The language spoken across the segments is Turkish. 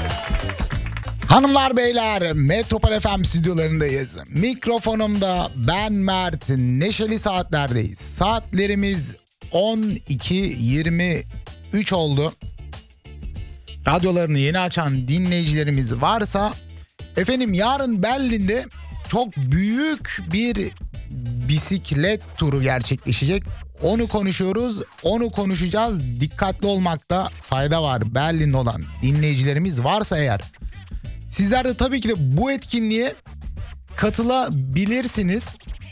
Hanımlar beyler, Metropol FM stüdyolarındayız. Mikrofonumda ben Mert, neşeli saatlerdeyiz. Saatlerimiz 12:23 oldu. Radyolarını yeni açan dinleyicilerimiz varsa, efendim yarın Berlin'de çok büyük bir bisiklet turu gerçekleşecek. Onu konuşuyoruz, onu konuşacağız. Dikkatli olmakta fayda var. Berlin'de olan dinleyicilerimiz varsa eğer, sizler de tabii ki de bu etkinliğe katılabilirsiniz.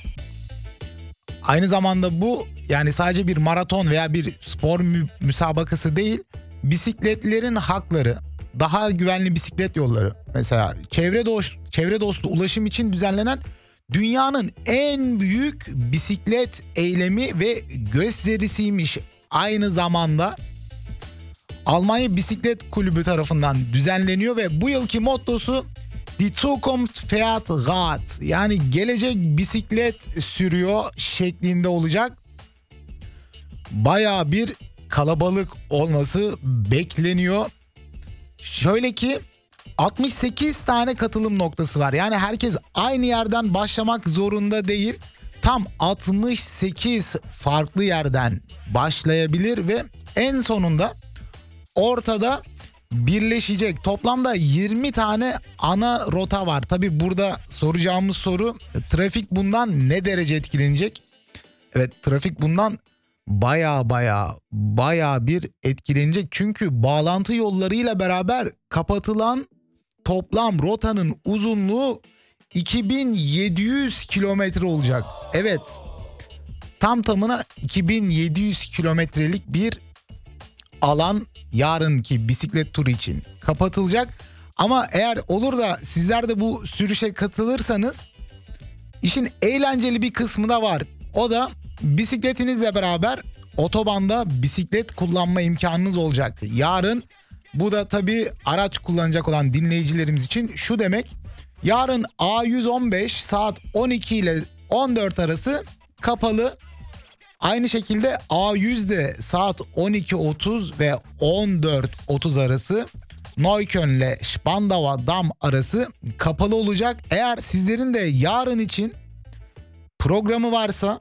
Aynı zamanda bu yani sadece bir maraton veya bir spor müsabakası değil. Bisikletlerin hakları, daha güvenli bisiklet yolları, mesela çevre dostu ulaşım için düzenlenen dünyanın en büyük bisiklet eylemi ve gösterisiymiş. Aynı zamanda Almanya Bisiklet Kulübü tarafından düzenleniyor ve bu yılki mottosu Die Zukunft fährt Rad, yani gelecek bisiklet sürüyor şeklinde olacak. Bayağı bir kalabalık olması bekleniyor. Şöyle ki 68 tane katılım noktası var. Yani herkes aynı yerden başlamak zorunda değil. Tam 68 farklı yerden başlayabilir ve en sonunda ortada birleşecek. Toplamda 20 tane ana rota var. Tabii burada soracağımız soru, trafik bundan ne derece etkilenecek? Evet, trafik bundan baya bir etkilenecek. Çünkü bağlantı yollarıyla beraber kapatılan toplam rotanın uzunluğu 2700 kilometre olacak. Evet, tam tamına 2700 kilometrelik bir alan yarınki bisiklet turu için kapatılacak. Ama eğer olur da sizler de bu sürüşe katılırsanız, işin eğlenceli bir kısmı da var. O da bisikletinizle beraber otobanda bisiklet kullanma imkanınız olacak. Yarın bu da tabii araç kullanacak olan dinleyicilerimiz için şu demek: yarın A115 saat 12 ile 14 arası kapalı. Aynı şekilde A100 de saat 12.30 ve 14.30 arası Neukölln ile Spandauer Damm arası kapalı olacak. Eğer sizlerin de yarın için programı varsa,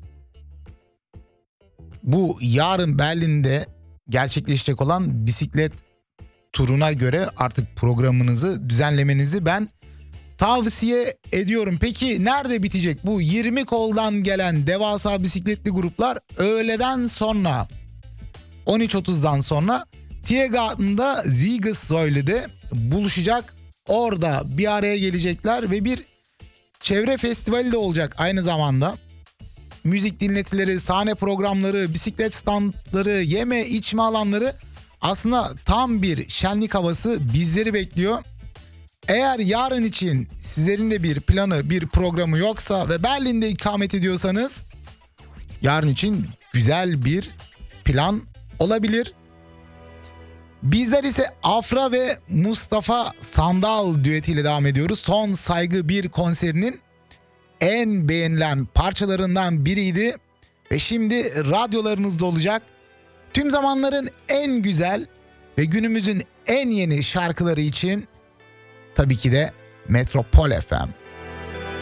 bu yarın Berlin'de gerçekleşecek olan bisiklet turuna göre artık programınızı düzenlemenizi ben tavsiye ediyorum. Peki nerede bitecek bu 20 koldan gelen devasa bisikletli gruplar? Öğleden sonra 13.30'dan sonra Tiergarten'da Siegessäule'de buluşacak. Orada bir araya gelecekler ve bir çevre festivali de olacak aynı zamanda. Müzik dinletileri, sahne programları, bisiklet standları, yeme içme alanları, aslında tam bir şenlik havası bizleri bekliyor. Eğer yarın için sizlerin de bir planı, bir programı yoksa ve Berlin'de ikamet ediyorsanız, yarın için güzel bir plan olabilir. Bizler ise Afra ve Mustafa Sandal düetiyle devam ediyoruz. Son Saygı 1 konserinin en beğenilen parçalarından biriydi ve şimdi radyolarınızda olacak. Tüm zamanların en güzel ve günümüzün en yeni şarkıları için tabii ki de Metropol FM.